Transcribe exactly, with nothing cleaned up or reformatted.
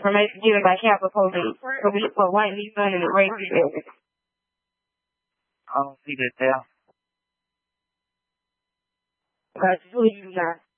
information given by Capitol Police Police for White Lee Son in the race area. I don't see that there. Because who you not?